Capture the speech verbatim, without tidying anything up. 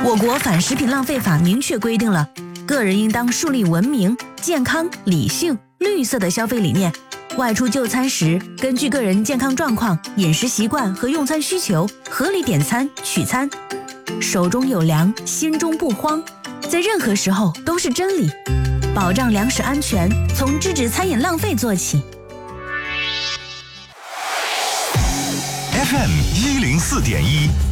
我国反食品浪费法明确规定了，个人应当树立文明、健康、理性、绿色的消费理念。外出就餐时，根据个人健康状况、饮食习惯和用餐需求，合理点餐取餐。手中有粮，心中不慌，在任何时候都是真理。保障粮食安全，从制止餐饮浪费做起。 F M 一零四点一。